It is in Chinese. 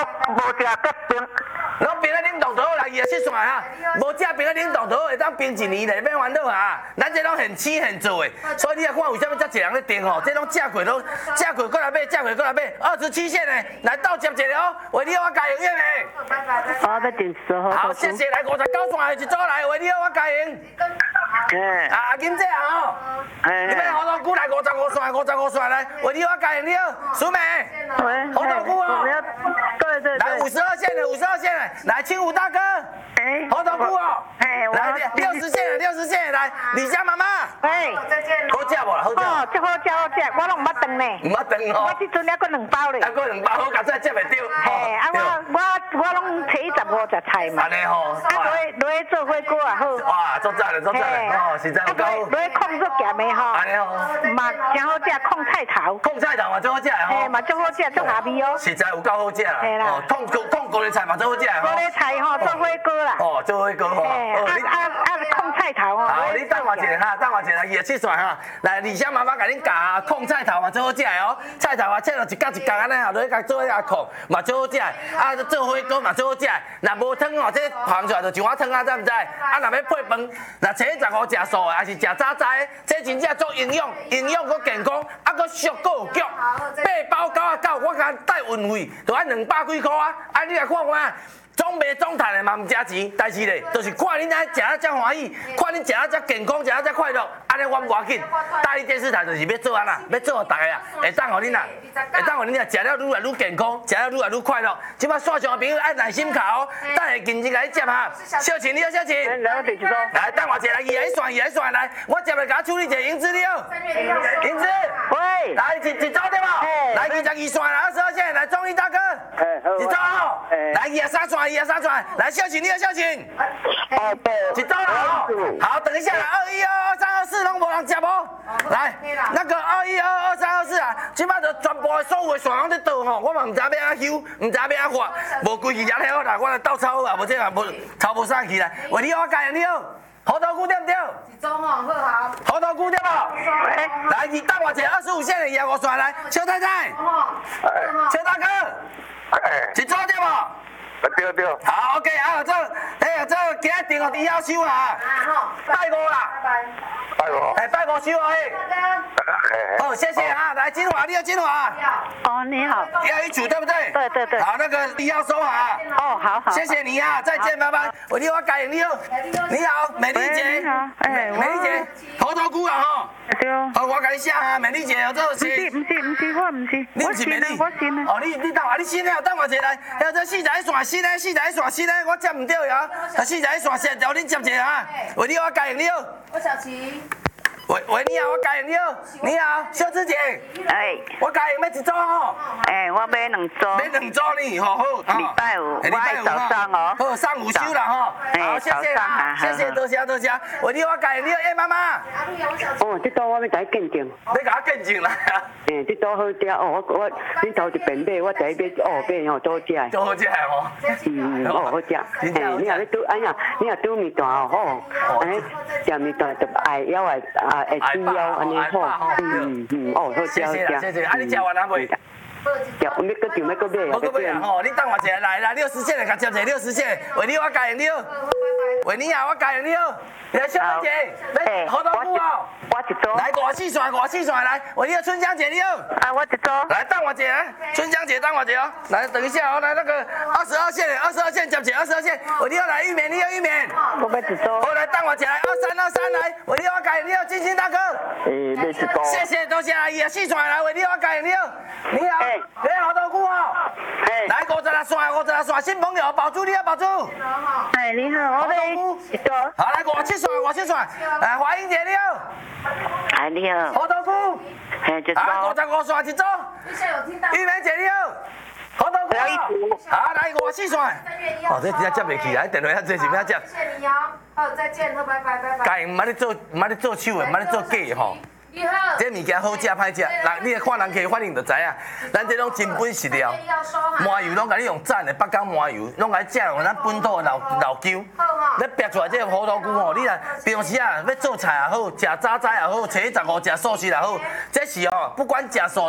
无食得冰。 拢冰咧冷冻就好啦，27线啊，无食冰咧冷冻就好，会当冰1年咧，免烦恼啊。咱这拢现吃现做的，所以你来看为什么遮侪人咧订吼，这拢食过拢食过过来买，食过过来买，27线的，来倒接一个哦，为你我加营业的。 好，要定时好。 好，谢谢，来59线的一组来，为你我加营。啊，金姐啊吼，你要好多菇来55线来，为你我加营了，苏梅，好多菇哦。 对。 来52线的，来清湖大哥，好多菇哦。来60线的，来李家妈妈。 再见。 好食无啦？好食。 哦，这好食，我拢唔捌顿呢。 唔捌顿哦。 我即阵还佫2包咧。 还佫2包，好，甲再接袂着。 我拢摕40-50只菜嘛。 安尼吼。 落去做火锅啊好。 哇，足赞嘞，哦，实在有够。 落去控肉咸的吼。 安尼吼。 嘛真好食，控菜头。 控菜头嘛最好食的吼。 嘛最好食，足下味哦。 实在有够好食啦。 嘿啦。 哦，控高丽菜嘛最好食的吼。 高丽菜吼做火锅啦。 哦，做火锅吼。 控菜头哦。 好，你等我一下哈，等我一下来27线哈。来，李香妈妈甲恁教控菜头嘛最好食的哦。菜头啊切落一角一角安尼啊，落去甲做下控嘛最好食的。啊，做火锅嘛最好食的。若无汤哦，这放出来就一碗汤啊，知唔知？啊，若要配饭，若初15食素的，还是食早早的，这真正足营养佮健康，啊佮俗佮有脚。8包99，我甲带运费，就按200几块啊！啊，你来看看。总卖总赚的嘛唔加钱，但是咧，就是看恁安食啊遮欢喜，看恁食啊遮健康，食啊遮快乐，安尼我唔要紧。大理电视台就是要做安啦，要做互大家啊，会当互恁啊，会当互恁啊，食了愈来愈健康，食了愈来愈快乐。即摆线上的朋友爱耐心卡哦，等下认真来接哈。小琴，你好，小琴。来，等我一下来2来来，我接来甲我处理一下银子了。银子，喂，来一组对无？来22线来22线来中医大哥，一组好，来23转，来小琴，你好，小琴。一组了好，等一下21、22、23、24拢无人接无？来，那个21、22、23、24啊，即摆就全部的所有的线拢在倒吼，我嘛唔知要安休，唔知要安发，无规矩也好啦，我来倒抄啊，无这也无抄无啥去来，为你我加你好。猴头菇对不对？一组吼，好。猴头菇对不？来，你等我一下25线的25线来，邱太太，邱大哥，一组对不？对。好 ，OK 啊，这今日订互你要收啊。拜五啦。拜五收啊好，谢谢啊，来金华，你好，金华。 哦，你好。 要一组对不对？ 对。 好，那个你要收啊。 哦，好。 谢谢你啊，再见，拜拜。我改你好。你好，美丽姐。 你好。 美丽姐，猴头菇啊吼。 对。 好，我甲你写啊，美丽姐，这是。 不是，我唔是。 你唔是美丽？ 我信啊。 哦，你等啊，你信啊，等我一下来。还有这41线新的，41线新的，我接唔到呀。41线新，叫恁接一下啊。为你我改你好。我小琪。喂，你好，我改你好。你好，秀芝姐。我改要一组吼。 我买2组。 买2组呢，吼好。 礼拜五，我爱早上哦。 好，上午休了吼。好，谢谢啦，谢谢，多谢。为你我改你好，妈妈。 哦，这组我要甲你见证。 你甲我见证来啊。 这组好食哦，你头一遍买，我第一买哦买哦多食。 多好食吼。 好食。你若拄哎呀，你若拄面大哦，安尼食面大就爱腰会吃腰安尼好。好食。 谢谢。啊，你食完了未？ 我要搁订，要搁买。 我搁买啊吼，你等我一下来60线的，甲接一下60线，为你我加你好。喂，你好，我加你好。来，小姐，好多菇哦。 我一组。 来54线来，喂，你好，春香姐你好。 我一组。 来，等我一下，春香姐等我一下哦。来，等一下哦，来那个22线接一下22线，喂，你好，来玉棉，你好玉棉。 我要一组。 好，来等我一下，来23来，喂，你好，我加你好，金星大哥。 要一组。 谢谢，多谢24线来，喂，你好，我加你好。你好，你好多菇哦。来56线，新朋友，宝珠你好，宝珠。 你好，我要一组。 好，来57线，来华英姐你好。 你好。 猴头菇。 一组。 55线一组。玉梅姐你好。猴头菇。好，来54线。哦，这真正接袂起来，电话遐济是要接。 谢谢你哦，好，再见，好，拜拜。 家己毋捌咧做手的，毋捌咧做假的吼。这物件好食歹食，你看人客反应就知影。咱这种真本实料，麻油拢甲你用赞的北港麻油，拢甲你正用咱本土的老姜。你逼出来这个猴头菇吼，你若平时啊要做菜也好，食早餐也好，初一15食素食也好，这是哦，不管食素